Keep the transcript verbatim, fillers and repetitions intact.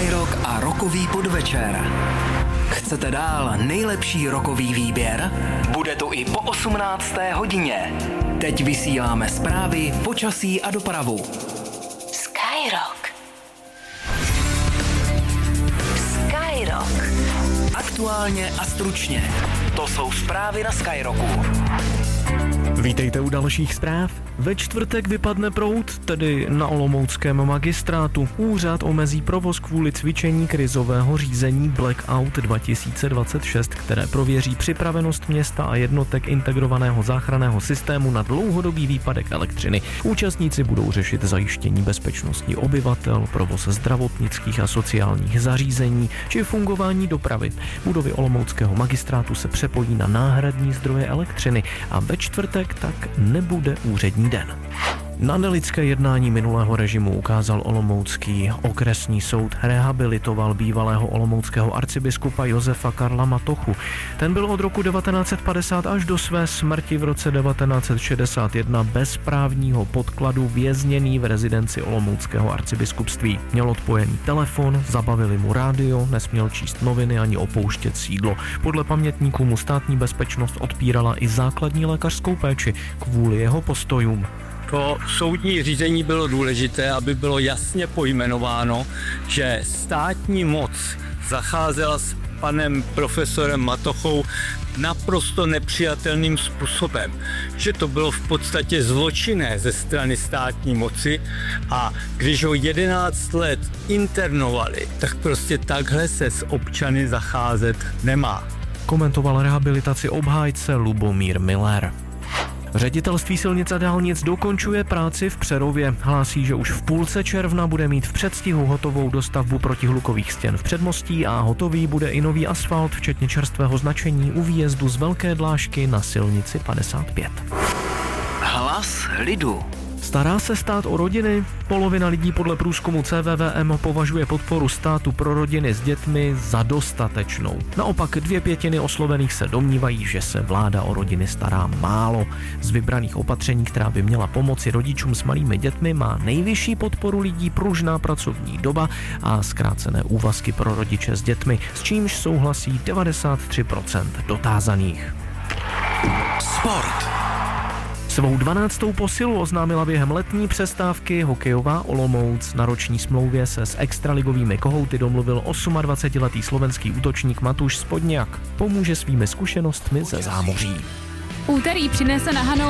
Skyrock a rockový podvečer. Chcete dál nejlepší rockový výběr? Bude tu i po osmnácté hodině. Teď vysíláme zprávy, počasí a dopravu. Skyrock. Skyrock. Aktuálně a stručně. To jsou zprávy na Skyrocku. Vítejte u dalších zpráv. Ve čtvrtek vypadne proud, tedy na olomouckém magistrátu. Úřad omezí provoz kvůli cvičení krizového řízení Blackout dva tisíce dvacet šest, které prověří připravenost města a jednotek integrovaného záchranného systému na dlouhodobý výpadek elektřiny. Účastníci budou řešit zajištění bezpečnosti obyvatel, provoz zdravotnických a sociálních zařízení či fungování dopravy. Budovy olomouckého magistrátu se přepojí na náhradní zdroje elektřiny a ve čtvrtek tak nebude úřední den. Na nelidské jednání minulého režimu ukázal olomoucký okresní soud, rehabilitoval bývalého olomouckého arcibiskupa Josefa Karla Matochu. Ten byl od roku devatenáct set padesát až do své smrti v roce devatenáct set šedesát jedna bez právního podkladu vězněný v rezidenci olomouckého arcibiskupství. Měl odpojený telefon, zabavili mu rádio, nesměl číst noviny ani opouštět sídlo. Podle pamětníků mu státní bezpečnost odpírala i základní lékařskou péči kvůli jeho postojům. To soudní řízení bylo důležité, aby bylo jasně pojmenováno, že státní moc zacházela s panem profesorem Matochou naprosto nepřijatelným způsobem. Že to bylo v podstatě zločinné ze strany státní moci a když ho jedenáct let internovali, tak prostě takhle se s občany zacházet nemá. Komentoval rehabilitaci obhájce Lubomír Miller. Ředitelství silnic a dálnic dokončuje práci v Přerově. Hlásí, že už v půlce června bude mít v předstihu hotovou dostavbu protihlukových stěn v předmostí a hotový bude i nový asfalt, včetně čerstvého značení u výjezdu z Velké Dlážky na silnici padesát pět. Hlas lidu. Stará se stát o rodiny? Polovina lidí podle průzkumu C V V M považuje podporu státu pro rodiny s dětmi za dostatečnou. Naopak dvě pětiny oslovených se domnívají, že se vláda o rodiny stará málo. Z vybraných opatření, která by měla pomoci rodičům s malými dětmi, má nejvyšší podporu lidí pružná pracovní doba a zkrácené úvazky pro rodiče s dětmi, s čímž souhlasí devadesát tři procent dotázaných. Sport. Svou dvanáctou posilu oznámila během letní přestávky hokejová Olomouc. Na roční smlouvě se s extraligovými kohouty domluvil dvacetiosmiletý slovenský útočník Matúš Spodňák. Pomůže svými zkušenostmi ze zámoří. Úterý přinese na Hanou